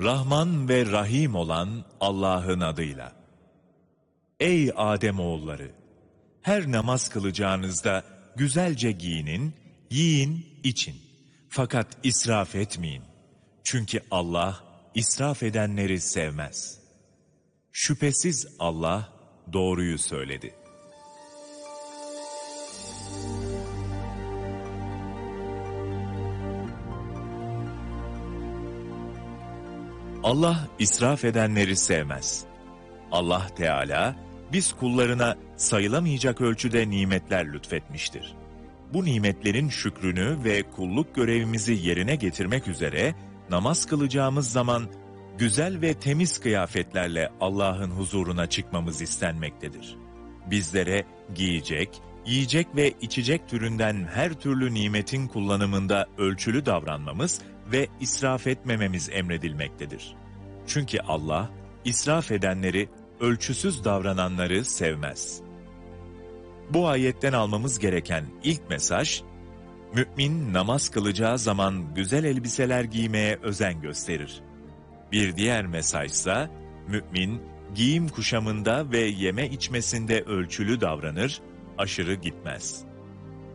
Rahman ve Rahim olan Allah'ın adıyla. Ey Ademoğulları! Her namaz kılacağınızda güzelce giyinin, yiyin, için. Fakat israf etmeyin. Çünkü Allah israf edenleri sevmez. Şüphesiz Allah doğruyu söyledi. Allah israf edenleri sevmez. Allah Teala, biz kullarına sayılamayacak ölçüde nimetler lütfetmiştir. Bu nimetlerin şükrünü ve kulluk görevimizi yerine getirmek üzere namaz kılacağımız zaman güzel ve temiz kıyafetlerle Allah'ın huzuruna çıkmamız istenmektedir. Bizlere giyecek, yiyecek ve içecek türünden her türlü nimetin kullanımında ölçülü davranmamız ve israf etmememiz emredilmektedir. Çünkü Allah, israf edenleri, ölçüsüz davrananları sevmez. Bu ayetten almamız gereken ilk mesaj, mümin namaz kılacağı zaman güzel elbiseler giymeye özen gösterir. Bir diğer mesajsa, mümin giyim kuşamında ve yeme içmesinde ölçülü davranır, aşırı gitmez.